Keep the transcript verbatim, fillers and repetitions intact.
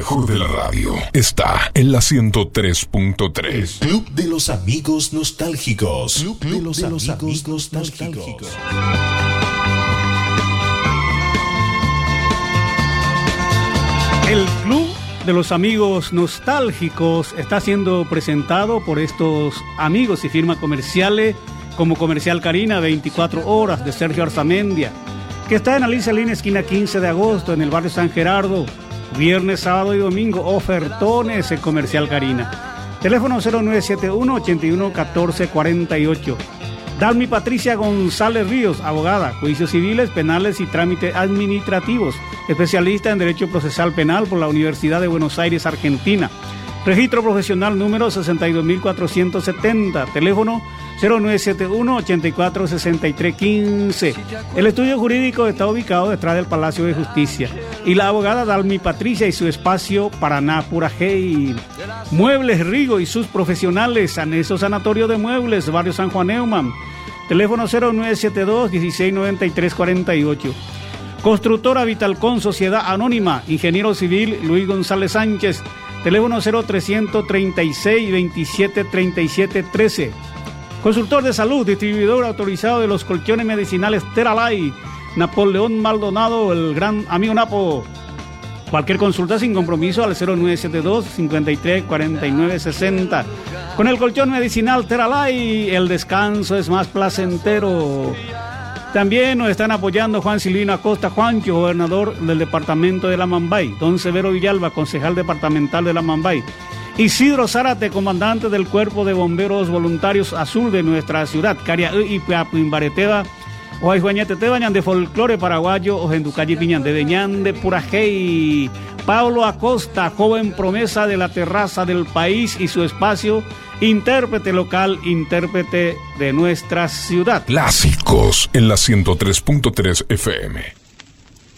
mejor de la radio está en la ciento tres punto tres. Club de los Amigos Nostálgicos. Club, Club de los, de los Amigos, amigos Nostálgicos. El Club de los Amigos Nostálgicos está siendo presentado por estos amigos y firmas comerciales como Comercial Karina, veinticuatro horas, de Sergio Arzamendia, que está en Alicia Lina, esquina quince de agosto, en el barrio San Gerardo. Viernes, sábado y domingo, ofertones en Comercial Karina. Teléfono cero nueve siete uno, ocho uno uno cuatro cuatro ocho. Dalmi Patricia González Ríos, abogada, juicios civiles, penales y trámites administrativos, especialista en Derecho Procesal Penal por la Universidad de Buenos Aires, Argentina. Registro profesional número sesenta y dos mil cuatrocientos setenta, teléfono cero nueve siete uno, ocho cuatro seis tres uno cinco. El estudio jurídico está ubicado detrás del Palacio de Justicia. Y la abogada Dalmi Patricia y su espacio Paraná Purajey. Muebles Rigo y sus profesionales, Anexo Sanatorio de Muebles, barrio San Juan Neumann. Teléfono cero nueve siete dos, dieciséis noventa y tres cuarenta y ocho. Constructora Vitalcon Sociedad Anónima, ingeniero civil Luis González Sánchez. Teléfono cero trescientos treinta y seis, veintisiete treinta y siete trece. Consultor de salud, distribuidor autorizado de los colchones medicinales Teralay, Napoleón Maldonado, el gran amigo Napo. Cualquier consulta sin compromiso al cero nueve siete dos, cincuenta y tres, cuarenta y nueve sesenta. Con el colchón medicinal Teralay, el descanso es más placentero. También nos están apoyando Juan Silvino Acosta Juancho, gobernador del departamento de La Mambay. Don Severo Villalba, concejal departamental de La Mambay. Isidro Zárate, comandante del Cuerpo de Bomberos Voluntarios Azul de nuestra ciudad. Caria y Piapimbareteva, Oaijuañatete Bañan de Folclore Paraguayo, Ojenducalle Piñan de Deñán de Purajey. Pablo Acosta, joven promesa de la terraza del país y su espacio, intérprete local, intérprete de nuestra ciudad. Clásicos en la ciento tres punto tres F M.